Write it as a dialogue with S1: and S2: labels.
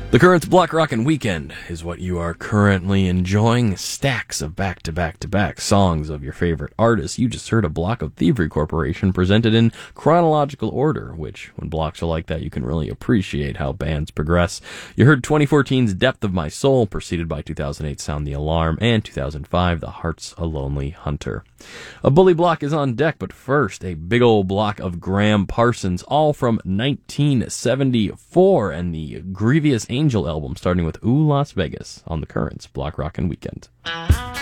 S1: The Currents Block Rockin' Weekend is what you are currently enjoying. Stacks of back-to-back-to-back songs of your favorite artists. You just heard a block of Thievery Corporation presented in chronological order, which, when blocks are like that, you can really appreciate how bands progress. You heard 2014's Depth of My Soul, preceded by 2008's Sound the Alarm, and 2005, The Heart's a Lonely Hunter. A bully block is on deck, but first, a big old block of Graham Parsons, all from 1974, and the Grievous Angel album, starting with Ooh Las Vegas on the Currents Block Rockin' Weekend.